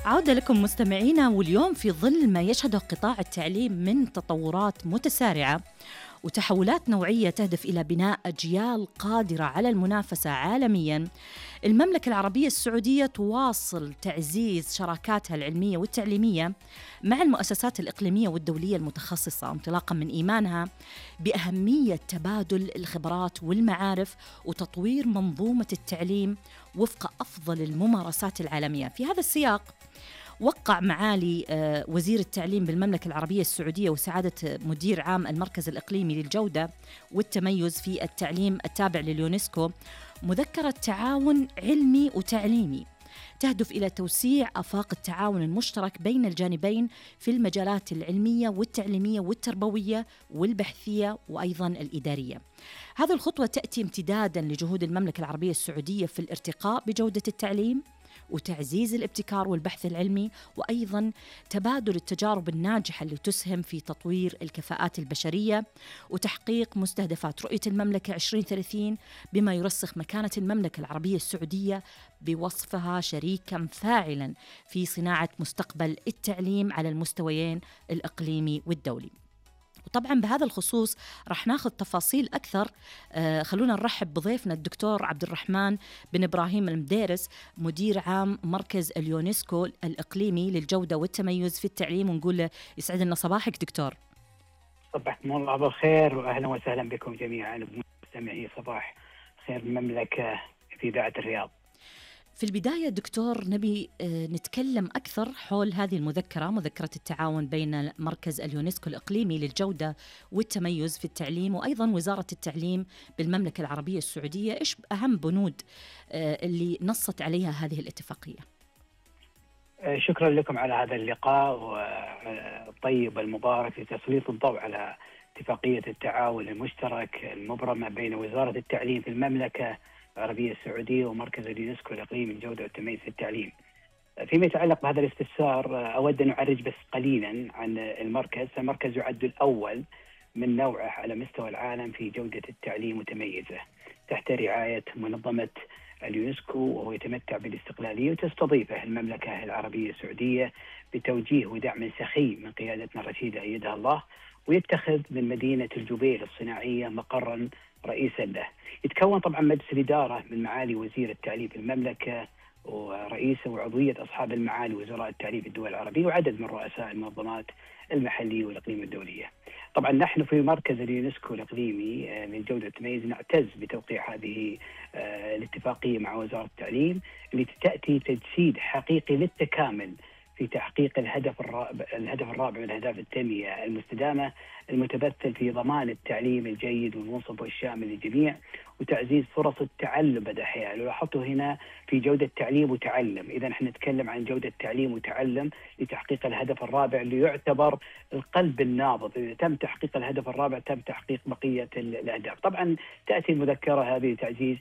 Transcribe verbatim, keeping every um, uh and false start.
عودة لكم مستمعينا، واليوم في ظل ما يشهده قطاع التعليم من تطورات متسارعة وتحولات نوعية تهدف إلى بناء أجيال قادرة على المنافسة عالمياً، المملكة العربية السعودية تواصل تعزيز شراكاتها العلمية والتعليمية مع المؤسسات الإقليمية والدولية المتخصصة، انطلاقاً من إيمانها بأهمية تبادل الخبرات والمعارف وتطوير منظومة التعليم وفق أفضل الممارسات العالمية. في هذا السياق وقع معالي وزير التعليم بالمملكة العربية السعودية وسعادة مدير عام المركز الإقليمي للجودة والتميز في التعليم التابع لليونسكو مذكرة تعاون علمي وتعليمي تهدف إلى توسيع آفاق التعاون المشترك بين الجانبين في المجالات العلمية والتعليمية والتربوية والبحثية وأيضاً الإدارية. هذه الخطوة تأتي امتداداً لجهود المملكة العربية السعودية في الارتقاء بجودة التعليم وتعزيز الابتكار والبحث العلمي، وأيضاً تبادل التجارب الناجحة اللي تسهم في تطوير الكفاءات البشرية وتحقيق مستهدفات رؤية المملكة عشرين ثلاثين، بما يرسخ مكانة المملكة العربية السعودية بوصفها شريكاً فاعلاً في صناعة مستقبل التعليم على المستويين الإقليمي والدولي. وطبعا بهذا الخصوص رح ناخذ تفاصيل أكثر. آه خلونا نرحب بضيفنا الدكتور عبد الرحمن بن إبراهيم المديرس، مدير عام مركز اليونسكو الإقليمي للجودة والتميز في التعليم، ونقول له يسعد لنا صباحك دكتور. صباحكم الله بالخير وأهلا وسهلا بكم جميعا مستمعي صباح خير المملكة في إذاعة الرياض. في البداية دكتور نبي نتكلم أكثر حول هذه المذكرة، مذكرة التعاون بين مركز اليونسكو الإقليمي للجودة والتميز في التعليم وأيضا وزارة التعليم بالمملكة العربية السعودية. إيش أهم بنود اللي نصت عليها هذه الاتفاقية؟ شكرا لكم على هذا اللقاء الطيب المبارك في تسليط الضوء على اتفاقية التعاون المشترك المبرمة بين وزارة التعليم في المملكة العربية السعودية ومركز اليونسكو الإقليمي للجودة والتميز في التعليم. فيما يتعلق بهذا الاستفسار أود أن أعرج بس قليلا عن المركز. المركز يعد الأول من نوعه على مستوى العالم في جودة التعليم وتميزه تحت رعاية منظمة اليونسكو، وهو يتمتع بالاستقلالية وتستضيفه المملكة العربية السعودية بتوجيه ودعم سخي من قيادتنا الرشيدة أيدها الله، ويتخذ من مدينة الجبيل الصناعية مقرا رئيسا له. يتكون طبعا مجلس الإدارة من معالي وزير التعليم في المملكة ورئيسه وعضوية أصحاب المعالي وزراء التعليم في الدول العربية وعدد من رؤساء المنظمات المحلية والإقليمية والدولية. طبعا نحن في مركز اليونسكو الإقليمي للجودة والتميز نعتز بتوقيع هذه الاتفاقية مع وزارة التعليم اللي تأتي تجسيد حقيقي للتكامل في تحقيق الهدف الرابع الهدف الرابع من أهداف التنمية المستدامة المتمثل في ضمان التعليم الجيد والمنصف والشامل للجميع وتعزيز فرص التعلم بدء حياة. لو لاحظتوا هنا في جودة تعليم وتعلم، إذا نحن نتكلم عن جودة تعليم وتعلم لتحقيق الهدف الرابع اللي يعتبر القلب النابض. إذا تم تحقيق الهدف الرابع تم تحقيق بقية الأهداف. طبعا تأتي المذكرة هذه لتعزيز